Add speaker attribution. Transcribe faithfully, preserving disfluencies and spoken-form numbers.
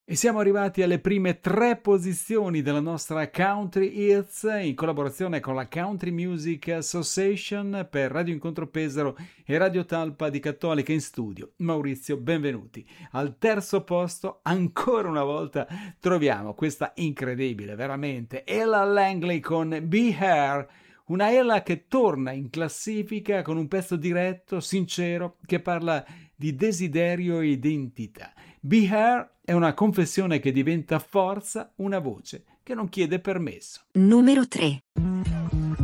Speaker 1: E siamo arrivati alle prime tre posizioni della nostra Country Hits in collaborazione con la Country Music Association per Radio Incontro Pesaro e Radio Talpa di Cattolica in studio. Maurizio, benvenuti. Al terzo posto, ancora una volta, troviamo questa incredibile, veramente, Ella Langley con Be Here. Una Ella che torna in classifica con un pezzo diretto, sincero, che parla di desiderio e identità. Be Here è una confessione che diventa forza, una voce che non chiede permesso.
Speaker 2: Numero tre.